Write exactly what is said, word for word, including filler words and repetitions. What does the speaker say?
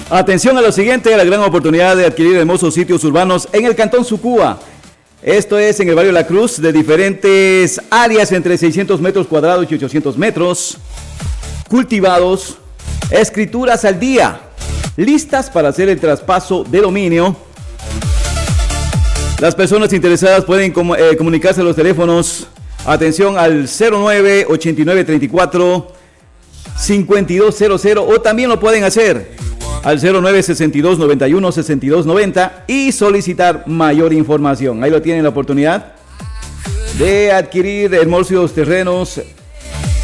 Atención a lo siguiente, la gran oportunidad de adquirir hermosos sitios urbanos en el Cantón Sucúa. Esto es en el barrio La Cruz, de diferentes áreas entre seiscientos metros cuadrados y ochocientos metros, cultivados, escrituras al día, listas para hacer el traspaso de dominio. Las personas interesadas pueden com- eh, comunicarse a los teléfonos, atención al cero nueve ochenta y nueve treinta y cuatro cincuenta y dos cero cero, o también lo pueden hacer al cero nueve sesenta y dos noventa y uno sesenta y dos noventa y solicitar mayor información. Ahí lo tienen, la oportunidad de adquirir hermosos terrenos